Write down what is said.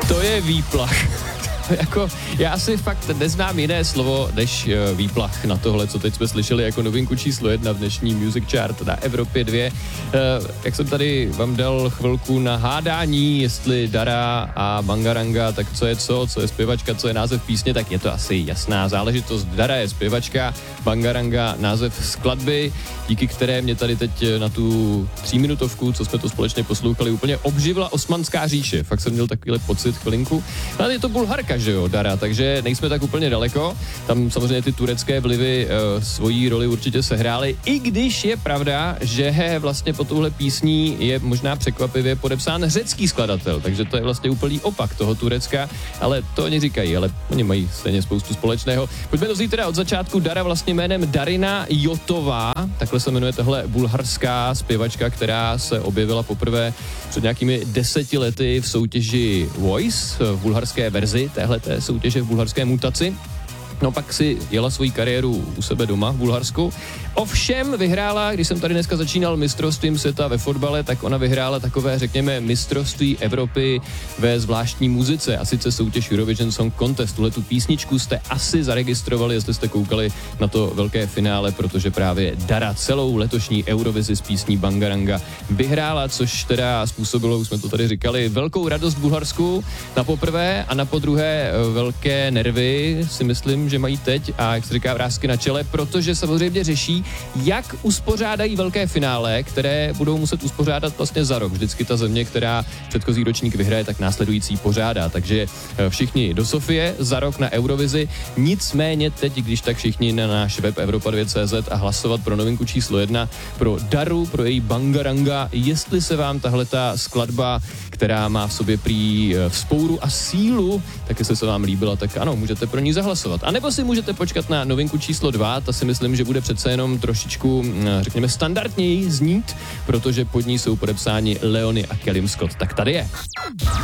To je výplach. Jako, já si fakt neznám jiné slovo než výplach na tohle, co teď jsme slyšeli jako novinku číslo 1 v dnešní Music Chart na Evropě 2. Jak jsem tady vám dal chvilku na hádání, jestli Dara a Bangaranga, tak co je zpěvačka, co je název písně, tak je to asi jasná záležitost. Dara je zpěvačka, Bangaranga název skladby, díky které mě tady teď na tu 3minutovku, co jsme to společně poslouchali, úplně obživla Osmanská říše. Fakt jsem měl takovýhle pocit chvilinku. Ale je to Bulharka, že jo, Dara, takže nejsme tak úplně daleko. Tam samozřejmě ty turecké vlivy svoji roli určitě sehrály, i když je pravda, že vlastně po touhle písní je možná překvapivě podepsán řecký skladatel, takže to je vlastně úplný opak toho Turecka, ale to oni říkají, ale oni mají stejně spoustu společného. Pojďme to vzít teda od začátku. Dara vlastně jménem Darina Jotová, takhle se jmenuje tahle bulharská zpěvačka, která se objevila poprvé před nějakými 10 lety v soutěži Voice, v bulharské verzi téhleté soutěže, v bulharské mutaci. No pak si jela svoji kariéru u sebe doma v Bulharsku. Ovšem vyhrála, když jsem tady dneska začínal mistrovstvím světa ve fotbale, tak ona vyhrála takové, řekněme, mistrovství Evropy ve zvláštní muzice, a sice soutěž Eurovision Song Contest. Tuhletu písničku jste asi zaregistrovali, jestli jste koukali na to velké finále, protože právě Dara celou letošní Eurovizi s písní Bangaranga vyhrála, což teda způsobilo, už jsme to tady říkali, velkou radost v Bulharsku na poprvé a na podruhé velké nervy, si myslím, že mají teď, a jak se říká, vrásky na čele, protože samozřejmě řeší, jak uspořádají velké finále, které budou muset uspořádat vlastně za rok. Vždycky ta země, která předchozí ročník vyhraje, tak následující pořádá. Takže všichni do Sofie za rok na Eurovizi. Nicméně teď, když tak všichni na náš web Evropa2.cz a hlasovat pro novinku číslo 1, pro Daru, pro její Bangaranga, jestli se vám tahleta skladba, která má v sobě prý vzpouru a sílu, tak jestli se vám líbila, tak ano, můžete pro ní zahlasovat. A nebo si můžete počkat na novinku číslo 2, ta si myslím, že bude přece jenom trošičku, řekněme, standardněji znít, protože pod ní jsou podepsáni Leony a Callum Scott. Tak tady je.